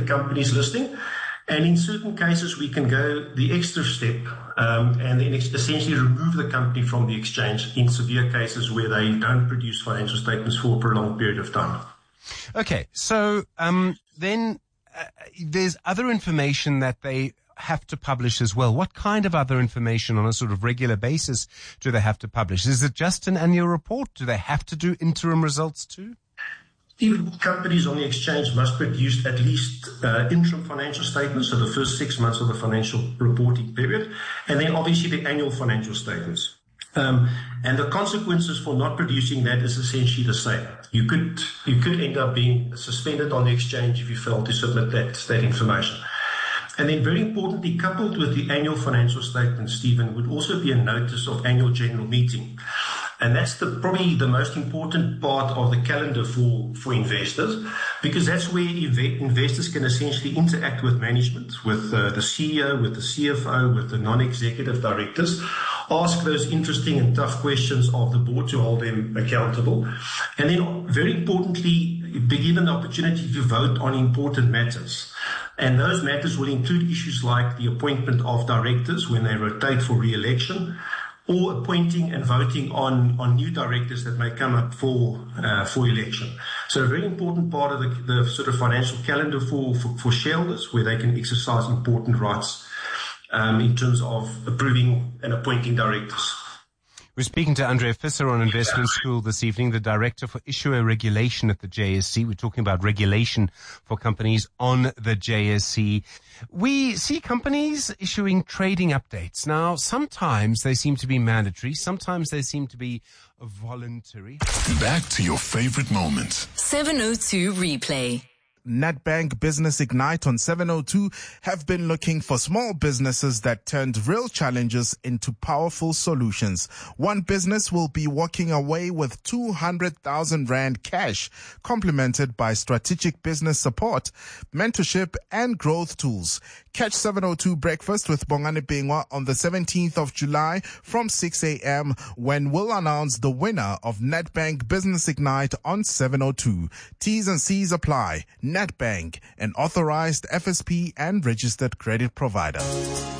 company's listing. And in certain cases, we can go the extra step and then essentially remove the company from the exchange in severe cases where they don't produce financial statements for a prolonged period of time. Okay, so then there's other information that they have to publish as well. What kind of other information on a sort of regular basis do they have to publish? Is it just an annual report? Do they have to do interim results too? Even companies on the exchange must produce at least interim financial statements, so the first 6 months of the financial reporting period, and then obviously the annual financial statements. And the consequences for not producing that is essentially the same. You could end up being suspended on the exchange if you fail to submit that information. And then very importantly, coupled with the annual financial statement, Stephen, would also be a notice of annual general meeting. And that's probably the most important part of the calendar for investors, because that's where investors can essentially interact with management, with the CEO, with the CFO, with the non-executive directors, ask those interesting and tough questions of the board to hold them accountable. And then very importantly, be given the opportunity to vote on important matters. And those matters will include issues like the appointment of directors when they rotate for re-election, or appointing and voting on new directors that may come up for election. So a very important part of the sort of financial calendar for shareholders, where they can exercise important rights in terms of approving and appointing directors. We're speaking to Andrea Visser on Investment School this evening, the Director for Issuer Regulation at the JSE. We're talking about regulation for companies on the JSE. We see companies issuing trading updates. Now, sometimes they seem to be mandatory. Sometimes they seem to be voluntary. Back to your favorite moments. 702 Replay. Nedbank Business Ignite on 702 have been looking for small businesses that turned real challenges into powerful solutions. One business will be walking away with 200,000 Rand cash, complemented by strategic business support, mentorship, and growth tools. Catch 702 Breakfast with Bongani Bingwa on the 17th of July from 6 a.m. when we'll announce the winner of Nedbank Business Ignite on 702. T's and C's apply. Nedbank, an authorized FSP and registered credit provider.